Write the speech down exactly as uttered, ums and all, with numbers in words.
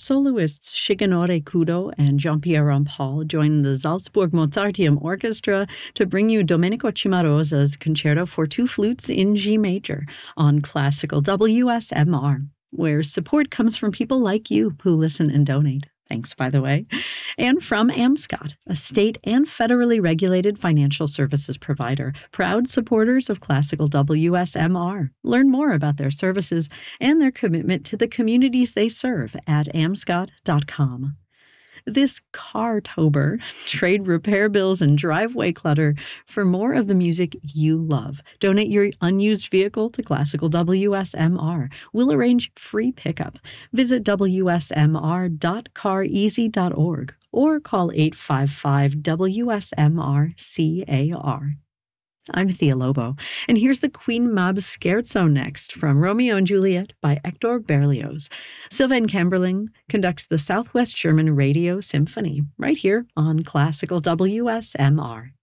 Soloists Shigenore Kudo and Jean-Pierre Rampal join the Salzburg Mozarteum Orchestra to bring you Domenico Cimarosa's Concerto for Two Flutes in G Major on Classical W S M R, where support comes from people like you who listen and donate. Thanks, by the way. And from AmScot, a state and federally regulated financial services provider, proud supporters of Classical W S M R. Learn more about their services and their commitment to the communities they serve at amscot dot com. This Cartober, trade repair bills and driveway clutter for more of the music you love. Donate your unused vehicle to Classical W S M R. We'll arrange free pickup. Visit w s m r dot car easy dot org or call eight five five W S M R C A R. I'm Thea Lobo, and here's the Queen Mab Scherzo next from Romeo and Juliet by Hector Berlioz. Sylvain Kamberling conducts the Southwest German Radio Symphony right here on Classical W S M R.